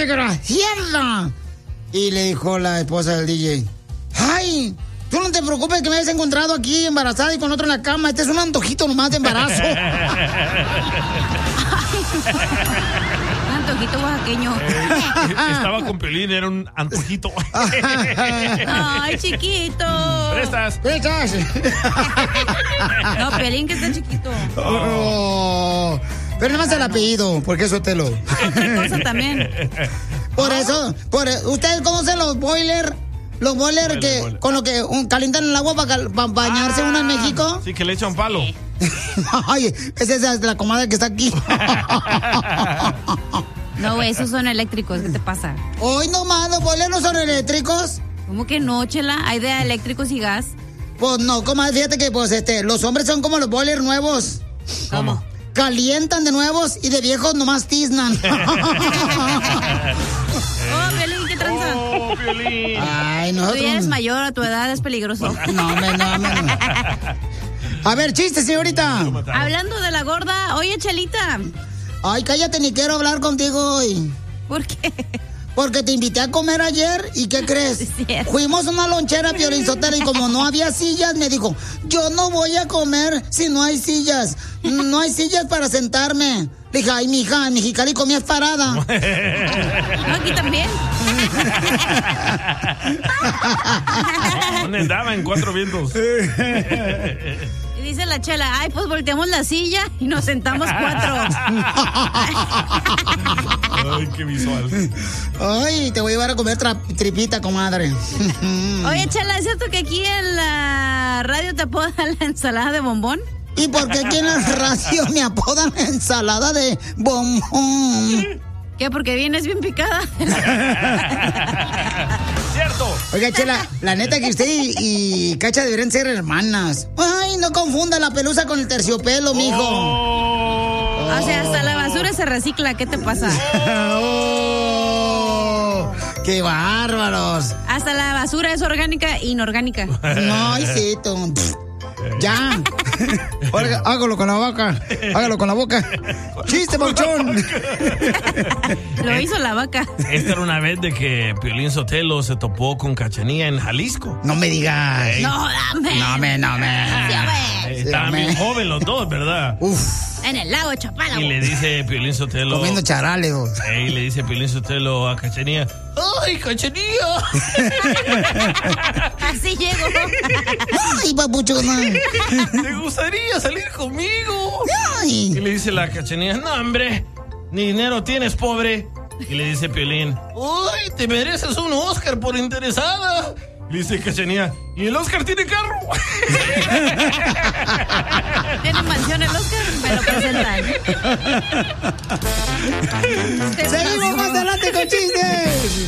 desgraciada. Y le dijo la esposa del DJ, ay, tú no te preocupes que me hayas encontrado aquí embarazada y con otro en la cama. Este es un antojito nomás de embarazo. Un antojito oaxaqueño. Estaba con Piolín, era un antojito. Ay, chiquito. Prestas. No, Piolín que está chiquito. Oh, pero nada más el apellido, porque es Sotelo. Otra cosa también. Por eso, ¿ustedes conocen los boilers? Los boilers que con lo que calientan el agua para bañarse uno en México. Sí, que le echan palo. Ay, esa es la comadre que está aquí. No, güey, esos son eléctricos. ¿Qué te pasa? Hoy nomás, los boilers no son eléctricos. ¿Cómo que no, Chela? ¿Hay de eléctricos y gas? Pues no, comadre, fíjate que los hombres son como los boilers nuevos. ¿Cómo? Calientan de nuevos y de viejos nomás tiznan. Oh, Piolín, ¿qué tranza? Oh, Piolín. Ay, nosotros... Tú ya eres mayor, a tu edad es peligroso. No. A ver, chiste, señorita. Hablando de la gorda, oye, Chelita. Ay, cállate, ni quiero hablar contigo hoy. ¿Por qué? Porque te invité a comer ayer y ¿qué crees? Sí, es. Fuimos a una lonchera, Piolín Sotelo, y como no había sillas, me dijo, yo no voy a comer si no hay sillas. No hay sillas para sentarme. Le dije, ay, mija, en Mexicali comías parada. No, aquí también. ¿Dónde andaba? En Cuatro Vientos. Y dice la Chela, ay, pues volteamos la silla y nos sentamos 4. Ay, qué visual. Ay, te voy a llevar a comer tripita, comadre. Oye, Chela, ¿es cierto que aquí en la radio te apodan la ensalada de bombón? ¿Y por qué aquí en la radio me apodan la ensalada de bombón? ¿Qué? Porque vienes bien picada. Cierto. Oiga, Chela, la neta que usted y Cacha deberían ser hermanas. Ay, no confunda la pelusa con el terciopelo, mijo. O sea, hasta la basura se recicla. ¿Qué te pasa? Oh, ¡qué bárbaros! Hasta la basura es orgánica e inorgánica. No, hijito. Ya. Oiga, hágalo con la vaca. Hágalo con la boca. ¡Chiste, Pauchón! Lo hizo la vaca. Esta era una vez de que Piolín Sotelo se topó con Cachanilla en Jalisco. No me digas. No, dame. No me. Estaban bien jóvenes los dos, ¿verdad? Uf. En el lago de Chapala. Y le dice Piolín Sotelo... Comiendo charales. Y le dice Piolín Sotelo a Cachanilla, ¡ay, Cachanilla! Así llego. Ay, papuchona. ¿Te gustaría salir conmigo? Ay. Y le dice la Cachanilla, no, hombre, ni dinero tienes, pobre. Y le dice Piolín, ¡ay, te mereces un Oscar por interesada! Le dice Cachanilla, ¿y el Oscar tiene carro? Tiene mansión el Oscar, me lo presentan. Seguimos